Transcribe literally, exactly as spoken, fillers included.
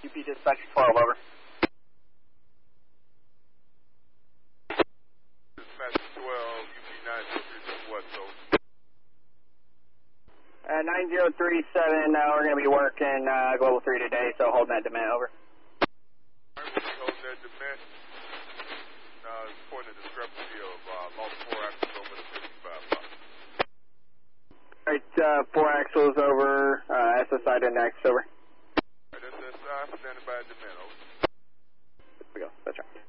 U P dispatch twelve, over. Dispatch twelve, U P nine zero three seven, what, so? Uh, nine zero three seven, uh, we're going to be working uh, Global three today, so holding that demand, over. Alright, we'll be holding that demand. Uh, it's reporting a discrepancy of uh, lost four axles over the fifty-five block. Alright, uh, four axles over, uh, S S I to next, over. Alright, S S I, standing by demand, over. There we go, that's right.